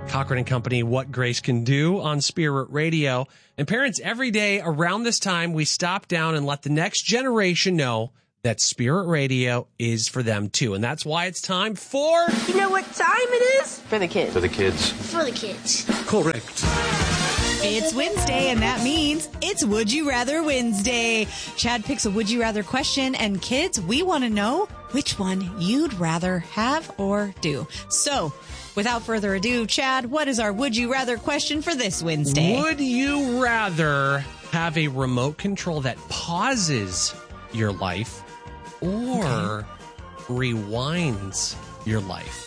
Cochran and Company, What Grace Can Do on Spirit Radio. And parents, every day around this time, we stop down and let the next generation know that Spirit Radio is for them too. And that's why it's time for... You know what time it is? For the kids. For the kids. For the kids. Correct. It's Wednesday, and that means it's Would You Rather Wednesday. Chad picks a Would You Rather question, and kids, we want to know which one you'd rather have or do. So, without further ado, Chad, what is our Would You Rather question for this Wednesday? Would you rather have a remote control that pauses your life or rewinds your life?